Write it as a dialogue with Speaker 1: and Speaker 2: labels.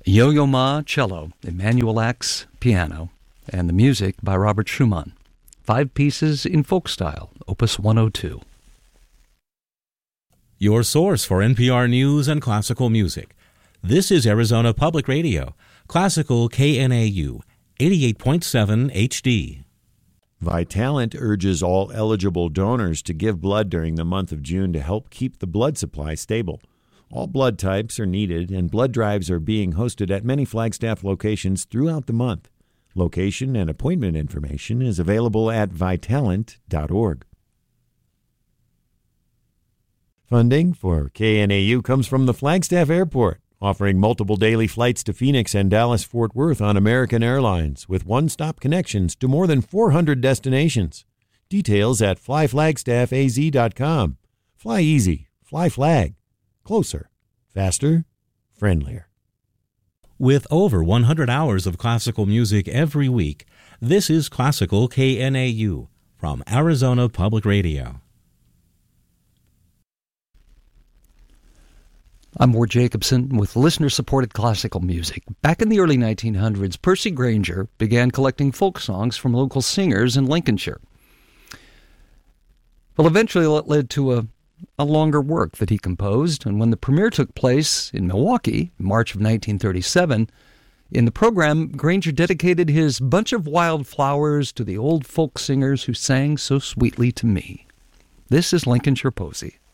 Speaker 1: Yo-Yo Ma, cello, Emanuel Axe, piano, and the music by Robert Schumann. 5 pieces in folk style, Opus 102.
Speaker 2: Your source for NPR news and classical music. This is Arizona Public Radio, Classical KNAU, 88.7 HD.
Speaker 3: Vitalant urges all eligible donors to give blood during the month of June to help keep the blood supply stable. All blood types are needed, and blood drives are being hosted at many Flagstaff locations throughout the month. Location and appointment information is available at vitalant.org. Funding for KNAU comes from the Flagstaff Airport, offering multiple daily flights to Phoenix and Dallas-Fort Worth on American Airlines, with one-stop connections to more than 400 destinations. Details at flyflagstaffaz.com. Fly easy. Fly flag. Closer. Faster. Friendlier.
Speaker 2: With over 100 hours of classical music every week, this is Classical KNAU from Arizona Public Radio.
Speaker 1: I'm Ward Jacobson with listener-supported classical music. Back in the early 1900s, Percy Grainger began collecting folk songs from local singers in Lincolnshire. Well, eventually that led to a longer work that he composed, and when the premiere took place in Milwaukee, March of 1937, in the program, Grainger dedicated his Bunch of Wildflowers to the old folk singers who sang so sweetly to me. This is Lincolnshire Posy.